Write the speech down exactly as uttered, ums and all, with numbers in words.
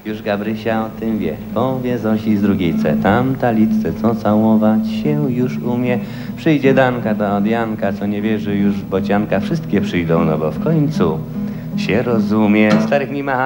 Już Gabrysia o tym wie, powie Zosi z drugiej C. Tamta Litce, co całować się już umie. Przyjdzie Danka, ta od Janka, co nie wierzy już w bocianka. Wszystkie przyjdą, no bo w końcu się rozumie. Starych nie ma